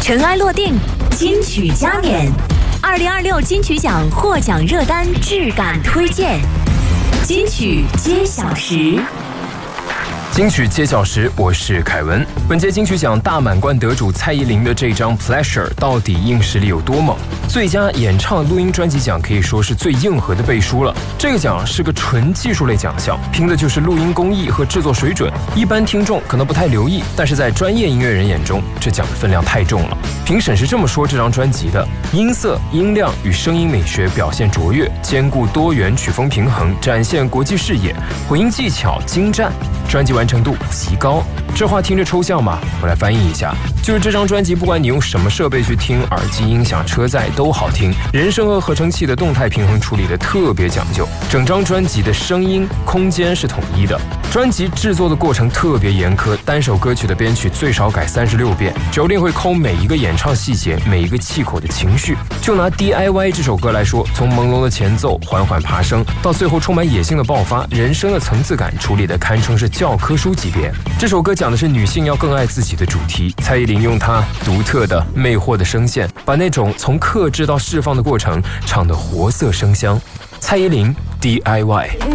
尘埃落定，金曲加冕。2026金曲奖获奖热单质感推荐，金曲揭晓时。 金曲揭晓时，我是凯文。本届金曲奖大满贯得主蔡依林的这张《Pleasure》到底硬实力有多猛？最佳演唱录音专辑奖可以说是最硬核的背书了。这个奖是个纯技术类奖项，拼的就是录音工艺和制作水准。一般听众可能不太留意，但是在专业音乐人眼中，这奖的分量太重了。评审是这么说这张专辑的：音色、音量与声音美学表现卓越，兼顾多元曲风平衡，展现国际视野，混音技巧精湛，专辑完成度极高。这话听着抽象吗？我来翻译一下，就是这张专辑不管你用什么设备去听，耳机、音响、车载都好听，人声和合成器的动态平衡处理的特别讲究，整张专辑的声音空间是统一的。专辑制作的过程特别严苛，单首歌曲的编曲最少改36遍，九令会抠每一个演唱细节，每一个气口的情绪。就拿 DIY 这首歌来说，从朦胧的前奏缓缓爬升，到最后充满野性的爆发，人声的层次感处理的堪称是教科书级别。这首歌讲的是女性要更爱自己的主题，蔡依林用她独特的魅惑的声线，把那种从克制到释放的过程唱得活色生香。蔡依林 DIY。